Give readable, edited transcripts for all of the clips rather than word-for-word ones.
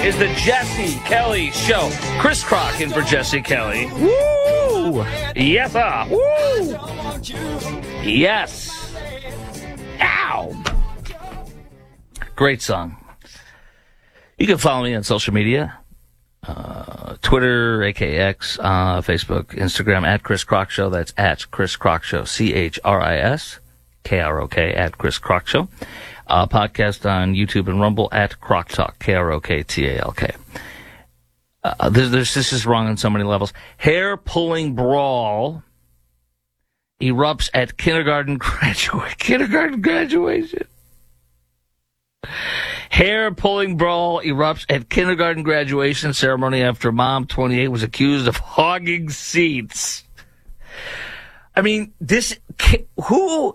is the Jesse Kelly Show. Chris Crock in for Jesse Kelly. Woo! Yes, sir. Woo! Yes. Ow! Great song. You can follow me on social media. Twitter, AKX, Facebook, Instagram, at Chris Crock Show. That's at Chris Crock Show. ChrisKrock, at Chris Crock Show. Podcast on YouTube and Rumble at Crock Talk, KROKTALK. This is wrong on so many levels. Hair pulling brawl erupts at kindergarten graduation. Hair pulling brawl erupts at kindergarten graduation ceremony after mom, 28, was accused of hogging seats. I mean, who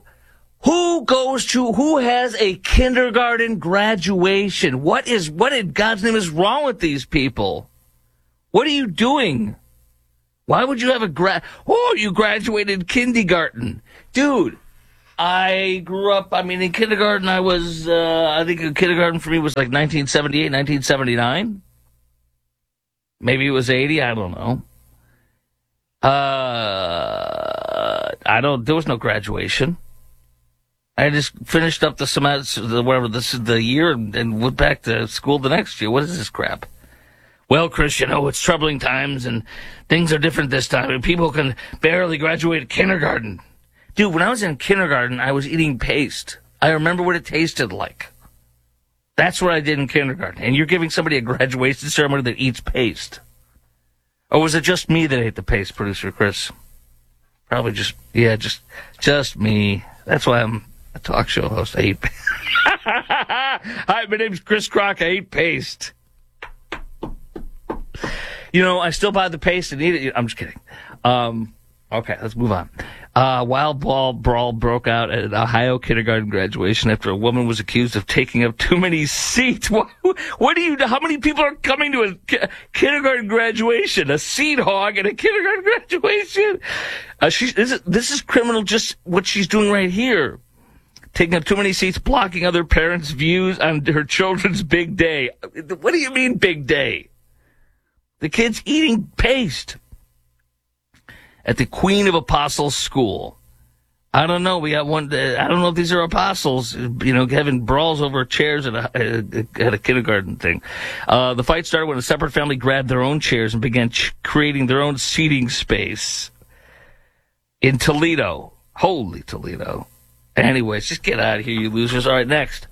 has a kindergarten graduation? What in God's name is wrong with these people? What are you doing? Why would you have you graduated kindergarten. Dude, I grew up, in kindergarten I was, I think kindergarten for me was like 1978, 1979. Maybe it was 80, I don't know. There was no graduation. I just finished up the semester, the year, and went back to school the next year. What is this crap? Well, Chris, it's troubling times, and things are different this time, and people can barely graduate kindergarten. Dude, when I was in kindergarten, I was eating paste. I remember what it tasted like. That's what I did in kindergarten. And you're giving somebody a graduation ceremony that eats paste. Or was it just me that ate the paste, Producer Chris? Probably just me. That's why I'm a talk show host. I eat paste. Hi, my name's Chris Crock. I eat paste. I still buy the paste and eat it. I'm just kidding. Okay, let's move on. Wild ball brawl broke out at an Ohio kindergarten graduation after a woman was accused of taking up too many seats. How many people are coming to a kindergarten graduation? A seat hog at a kindergarten graduation? This is criminal, just what she's doing right here. Taking up too many seats, blocking other parents' views on her children's big day. What do you mean big day? The kid's eating paste at the Queen of Apostles School. I don't know. We got one. I don't know if these are apostles, having brawls over chairs at a kindergarten thing. The fight started when a separate family grabbed their own chairs and began creating their own seating space in Toledo. Holy Toledo. Anyways, just get out of here, you losers. All right, next.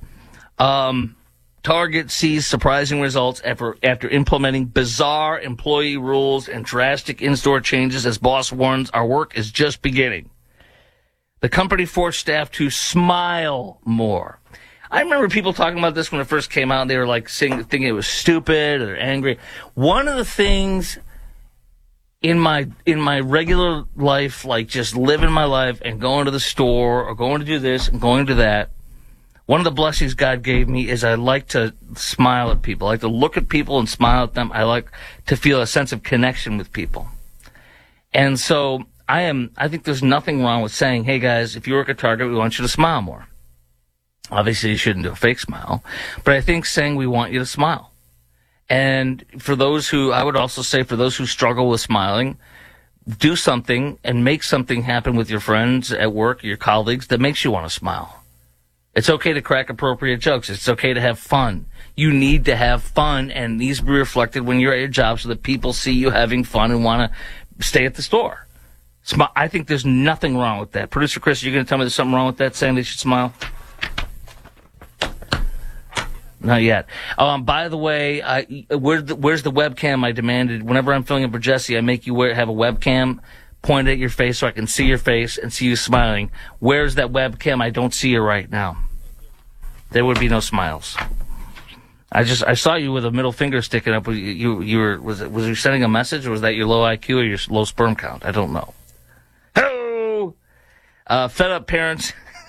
Target sees surprising results after implementing bizarre employee rules and drastic in-store changes as boss warns our work is just beginning. The company forced staff to smile more. I remember people talking about this when it first came out, and they were like thinking it was stupid or angry. One of the things in my regular life, like just living my life and going to the store or going to do this and going to that, one of the blessings God gave me is I like to smile at people. I like to look at people and smile at them. I like to feel a sense of connection with people. And so I think there's nothing wrong with saying, hey guys, if you work at Target, we want you to smile more. Obviously you shouldn't do a fake smile, but I think saying we want you to smile. And I would also say for those who struggle with smiling, do something and make something happen with your friends at work, your colleagues, that makes you want to smile. It's okay to crack appropriate jokes. It's okay to have fun. You need to have fun, and these be reflected when you're at your job so that people see you having fun and want to stay at the store. I think there's nothing wrong with that. Producer Chris, are you going to tell me there's something wrong with that, saying they should smile? Not yet. By the way, where's the webcam I demanded? Whenever I'm filling in for Jesse, I make you have a webcam point at your face so I can see your face and see you smiling. Where's that webcam? I don't see you right now. There would be no smiles. I saw you with a middle finger sticking up. Was you sending a message, or was that your low IQ or your low sperm count? I don't know. Hello! Fed up parents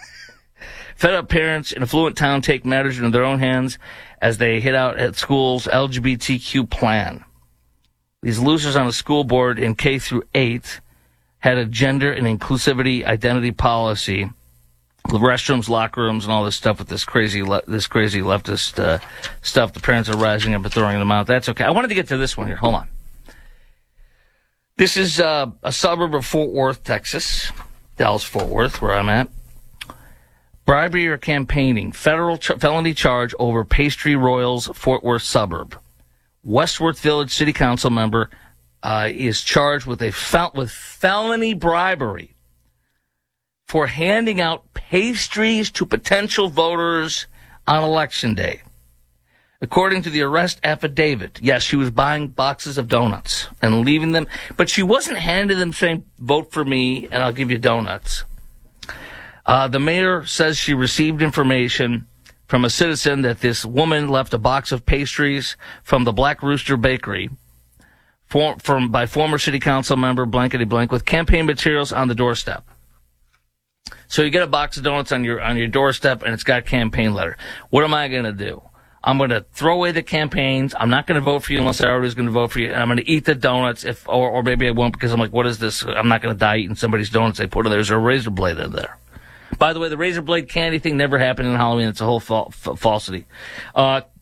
in affluent town take matters into their own hands as they hit out at school's LGBTQ plan. These losers on a school board in K through 8 had a gender and inclusivity identity policy the restrooms, locker rooms, and all this stuff with this crazy leftist stuff. The parents are rising up and throwing them out. That's okay. I wanted to get to this one here. Hold on. This is a suburb of Fort Worth, Texas. Dallas-Fort Worth, where I'm at. Bribery or campaigning. Federal felony charge over Pastry Royals, Fort Worth suburb. Westworth Village City Council member is charged with felony bribery for handing out pastries to potential voters on Election Day. According to the arrest affidavit, yes, she was buying boxes of donuts and leaving them, but she wasn't handing them saying, vote for me and I'll give you donuts. The mayor says she received information from a citizen that this woman left a box of pastries from the Black Rooster Bakery by former city council member blankety blank with campaign materials on the doorstep. So you get a box of donuts on your doorstep and it's got campaign letter. What am I going to do? I'm going to throw away the campaigns. I'm not going to vote for you unless everybody's going to vote for you. And I'm going to eat the donuts or maybe I won't because I'm like, what is this? I'm not going to die eating somebody's donuts they put in there. There's a razor blade in there. By the way, the razor blade candy thing never happened in Halloween. It's a whole falsity.